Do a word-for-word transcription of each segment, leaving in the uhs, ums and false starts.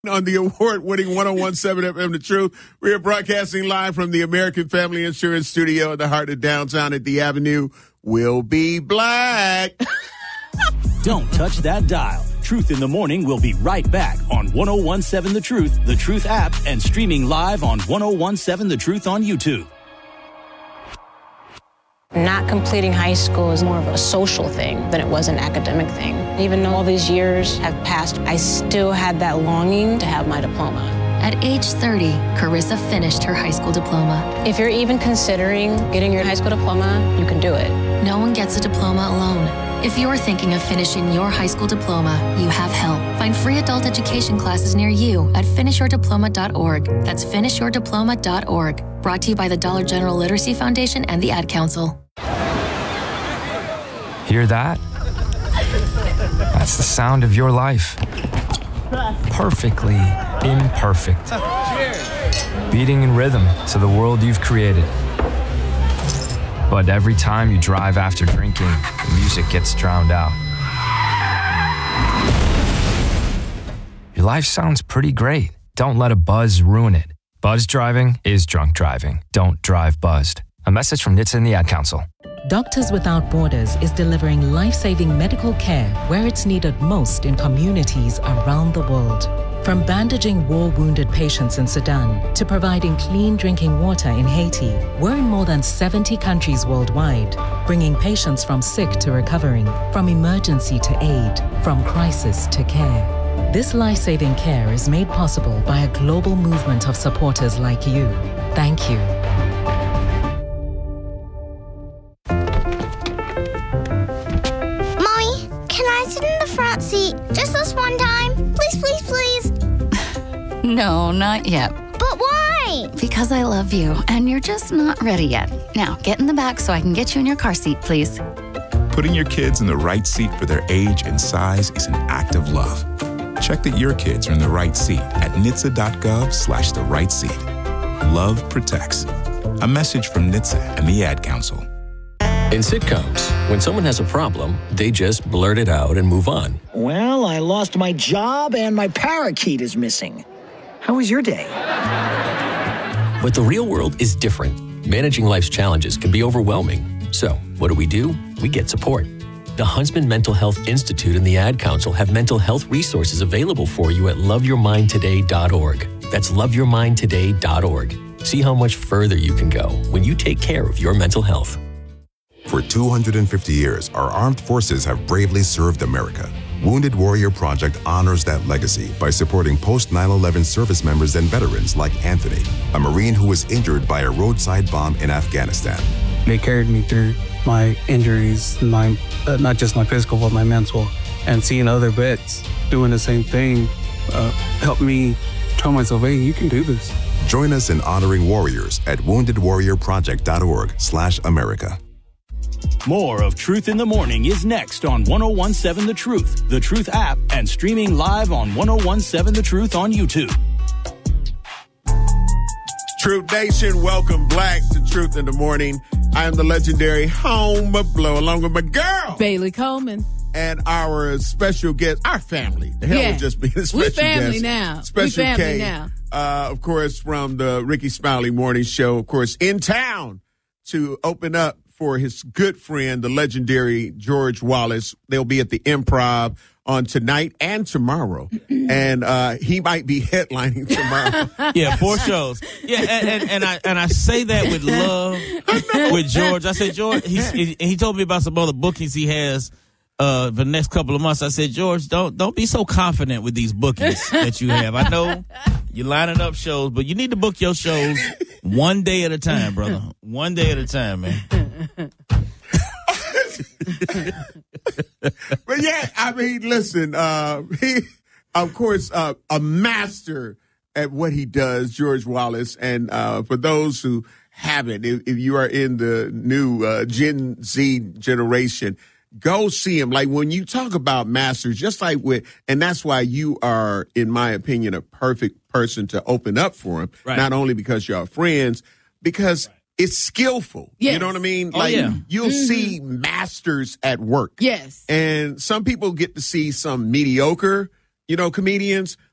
On the award-winning one oh one point seven F M The Truth. We are broadcasting live from the American Family Insurance Studio in the heart of downtown at the Avenue. We'll be black. Don't touch that dial. Truth in the Morning will be right back on one oh one point seven The Truth, The Truth app, and streaming live on one oh one point seven The Truth on YouTube. Not completing high school is more of a social thing than it was an academic thing. Even though all these years have passed, I still had that longing to have my diploma. At age thirty, Carissa finished her high school diploma. If you're even considering getting your high school diploma, you can do it. No one gets a diploma alone. If you're thinking of finishing your high school diploma, you have help. Find free adult education classes near you at finish your diploma dot org. That's finish your diploma dot org. Brought to you by the Dollar General Literacy Foundation and the Ad Council. Hear that? That's the sound of your life. Perfectly imperfect. Beating in rhythm to the world you've created. But every time you drive after drinking, the music gets drowned out. Your life sounds pretty great. Don't let a buzz ruin it. Buzz driving is drunk driving. Don't drive buzzed. A message from N H T S A and the Ad Council. Doctors Without Borders is delivering life-saving medical care where it's needed most in communities around the world. From bandaging war-wounded patients in Sudan to providing clean drinking water in Haiti, we're in more than seventy countries worldwide, bringing patients from sick to recovering, from emergency to aid, from crisis to care. This life-saving care is made possible by a global movement of supporters like you. Thank you. Seat just this one time. Please, please, please. No, not yet. But why? Because I love you, and you're just not ready yet. Now, get in the back so I can get you in your car seat, please. Putting your kids in the right seat for their age and size is an act of love. Check that your kids are in the right seat at N H T S A dot gov slash the right seat. Love protects. A message from N H T S A and the Ad Council. In sitcoms, when someone has a problem, they just blurt it out and move on. Well, I lost my job and my parakeet is missing. How was your day? But the real world is different. Managing life's challenges can be overwhelming. So, what do we do? We get support. The Huntsman Mental Health Institute and the Ad Council have mental health resources available for you at love your mind today dot org. That's love your mind today dot org. See how much further you can go when you take care of your mental health. For two hundred fifty years, our armed forces have bravely served America. Wounded Warrior Project honors that legacy by supporting post nine eleven service members and veterans like Anthony, a Marine who was injured by a roadside bomb in Afghanistan. They carried me through my injuries, my uh, not just my physical, but my mental. And seeing other vets doing the same thing uh, helped me tell myself, hey, you can do this. Join us in honoring warriors at wounded warrior project dot org slash America. More of Truth in the Morning is next on one oh one point seven The Truth, The Truth app, and streaming live on one oh one point seven The Truth on YouTube. Truth Nation, welcome black to Truth in the Morning. I am the legendary Home Blow, along with my girl, Bailey Coleman. And our special guest, our family. The hell yeah. would just be a special we family guest. now. Special we family K, now. Uh, of course, from the Ricky Smiley Morning Show, of course, in town to open up for his good friend, the legendary George Wallace. They'll be at the Improv on tonight and tomorrow. And uh, he might be headlining tomorrow. Yeah, four shows. Yeah, and, and, and I and I say that with love with George. I said, George, he's, he, he told me about some other bookings he has uh, for the next couple of months. I said, George, don't don't be so confident with these bookings that you have. I know you're lining up shows, but you need to book your shows one day at a time, brother. One day at a time, man. But yeah, I mean, listen, uh, he, of course, uh, a master at what he does, George Wallace. And uh, for those who haven't, if, if you are in the new uh, Gen Z generation, go see him. Like when you talk about masters, just like with, and that's why you are, in my opinion, a perfect person to open up for him. Right. Not only because y'all friends, because right. it's skillful. Yes. You know what I mean? Oh, like yeah. you'll mm-hmm. see masters at work. Yes. And some people get to see some mediocre, you know, comedians,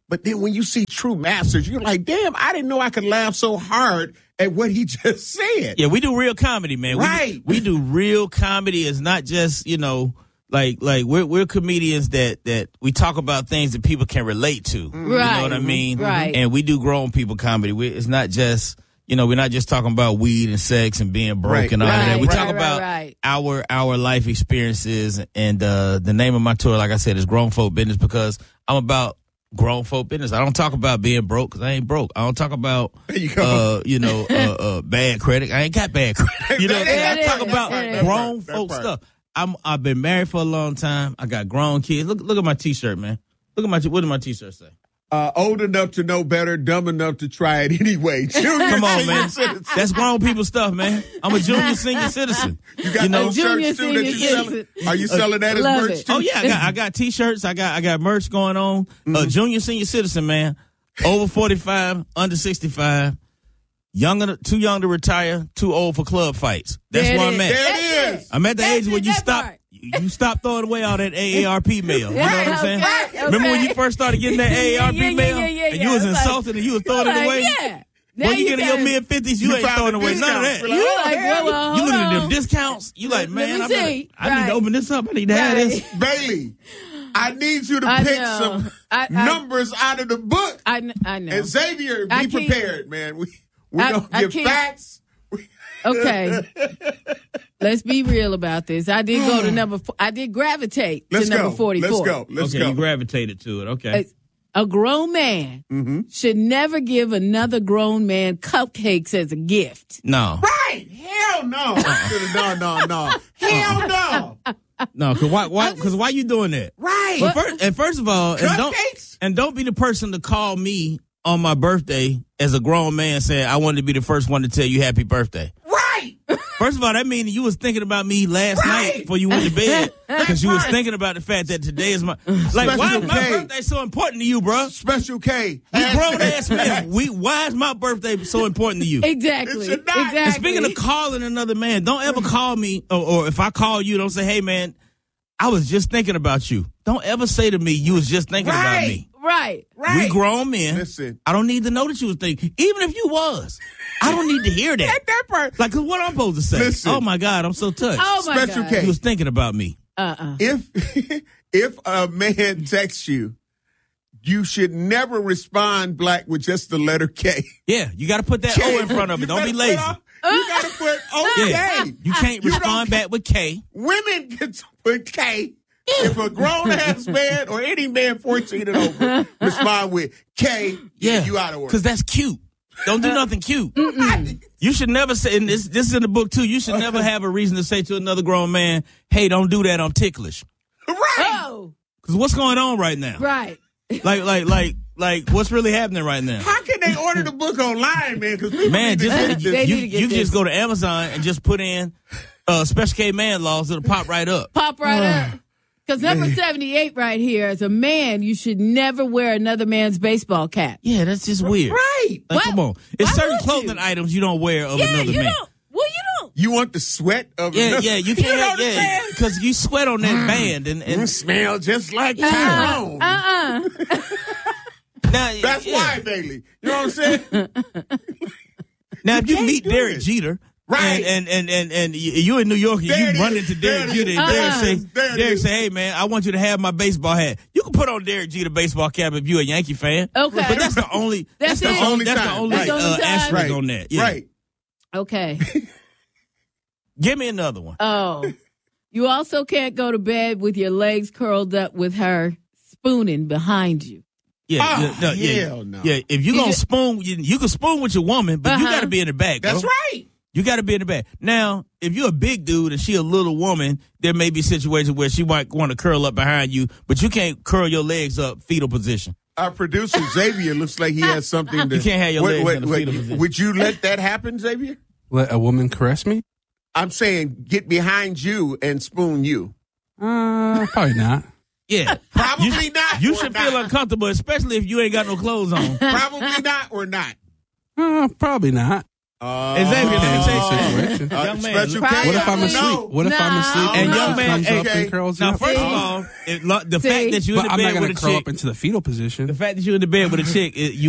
But then when you see true masters, you're like, damn, I didn't know I could laugh so hard at what he just said. Yeah, we do real comedy, man. Right. We do, we do real comedy. It's not just, you know, like like we're we're comedians that that we talk about things that people can relate to. Right. You know what I mean? Right. And we do grown people comedy. We, it's not just, you know, we're not just talking about weed and sex and being broke Right. and all Right, that. We right, talk right, about right. our our life experiences. And uh, the name of my tour, like I said, is Grown Folk Business, because I'm about grown folk business. I don't talk about being broke because I ain't broke. I don't talk about, you go. uh, you know, uh, uh, bad credit. I ain't got bad credit. You know what I'm saying? I talk about That grown part, that folk part. stuff. I'm, I've been married for a long time. I got grown kids. Look, look at my T-shirt, man. Look at my, what did my T-shirt say? Uh, old enough to know better, dumb enough to try it anyway. Junior Come on, senior man. citizen. That's grown people stuff, man. I'm a junior senior citizen. You got You know? those Junior, shirts too that you senior selling? citizen. Are you selling that as Love merch it. too? Oh yeah, I got I got T-shirts. I got I got merch going on. Mm-hmm. Uh, junior senior citizen, man. Over forty-five, under sixty-five. Young, to- too young to retire, too old for club fights. That's There where it I'm at. is. There That's it it. is. I'm at the That's age when it, you that stop part. you you stop throwing away all that A A R P mail. You know what I'm Right, saying? okay, Remember when okay. you first started getting that A A R P Yeah, yeah, mail yeah, yeah, and yeah. you was It's like- insulted and you was throwing it Like, away? yeah. Now When you, get in your gotta- mid fifties, you, You ain't found throwing a away none of that. discount. You Oh, like, hell well, well, You hold looking at them on. discounts? You like, Let- let man, me I, better, see. I need Right. to open this up. I need to have Right. this. Bailey, I need you to I pick know. some I- I- numbers out of the book. I, kn- I know. And Xavier, be I can't- prepared, man. We we I- gonna I give can't- facts. Okay. Let's be real about this. I did go to number. Four, I did gravitate Let's to number go. forty-four. Let's go. Let's okay, go. you gravitated to it. Okay. A, a grown man Mm-hmm. should never give another grown man cupcakes as a gift. No. Right. Hell no. no, no, no. Hell no. No, cause why? Why? Because why you doing that? Right. But first, and first of all, and don't Cupcakes? and don't be the person to call me on my birthday as a grown man saying I wanted to be the first one to tell you happy birthday. Right. First of all, that means you was thinking about me last Right. night before you went to bed because you was right. thinking about the fact that today is my like. Special Why is my K. birthday so important to you, bro? Special K. We Hashtag- grown ass men. We why is my birthday so important to you? Exactly. It should not. Exactly. And speaking of calling another man, don't ever call me, or, or if I call you, don't say, hey, man, I was just thinking about you. Don't ever say to me, you was just thinking about Right. me. right. Right. We grown men. Listen. I don't need to know that you was thinking. Even if you was, I don't need to hear that. At that part. Like, 'cause what I'm supposed to say? Listen. Oh, my God, I'm so touched. Oh my Special God. K. You was thinking about me. Uh-uh. If if a man texts you, you should never respond black with just the letter K. Yeah, you got to put that O in front of it. You Don't be better lazy. put on- You gotta put okay. Yeah. You can't You respond don't- back with K. Women can put K. If a grown ass man or any man fourteen and over respond with K, Yeah, you out of work. because that's cute. Don't do nothing cute. You should never say, and this, this is in the book too, you should never have a reason to say to another grown man, hey, don't do that, I'm ticklish. Right. Oh, Because what's going on right now? right. Like, like, like, like, what's really happening right now? How can they order the book online, man? Because Man, just, They you, need you, to get you this. just go to Amazon and just put in uh, Special K man laws, it'll pop right up. Pop right up. Because number seventy-eight right here, as a man, you should never wear another man's baseball cap. Yeah, that's just weird. right. Like, Why- come on. It's why certain would clothing you? items you don't wear of Yeah, another you man. don't. Well, you don't. You want the sweat of Yeah, another- yeah, you You can't. know what I'm yeah, saying? because you sweat on that band, and, You and smell just like Uh-uh. Tyrone. Uh-uh. now That's yeah. why, Bailey. You know what I'm saying? Now, if you can't meet do Derek it. Jeter, Right. and and and and, and you you in New York, and There it you run is. into Derek There it Jeter, is. and Derek Uh-uh. say, There it Derek is. say, hey man, I want you to have my baseball hat. You can put on Derek Jeter baseball cap if you're a Yankee fan. Okay. but that's the only that's, That's the it. only that's the Time. only That's the only uh, time. asterisk Right. on that. Yeah. Right. Okay. Give me another one. Oh. You also can't go to bed with your legs curled up with her spooning behind you. Yeah, Oh, yeah, no, yeah, hell no. yeah. If you You gonna ju- spoon, you, you can spoon with your woman, but you Uh-huh. got to be in the back. That's bro. right. You got to be in the back. Now, if you're a big dude and she a little woman, there may be situations where she might want to curl up behind you, but you can't curl your legs up fetal position. Our producer Xavier looks like he has something to. You can't have your legs in the fetal position. Would you let that happen, Xavier? Let a woman caress me? I'm saying get behind you and spoon you. Uh, probably not. Yeah, Probably you, not. You or should not. feel uncomfortable, especially if you ain't got no clothes on. Probably not or not. Uh, probably not. Uh, Exactly. Let me tell you situation. something. Uh, Young man, special Probably- case. What if I'm asleep? No. What if I'm Nah. asleep And and young she man, comes up okay. and curls Now, up? first of See? all, it, lo- the See? fact that you in But the I'm bed not with going a to curl chick, up into the fetal position. the fact that you in the bed with a chick, it, you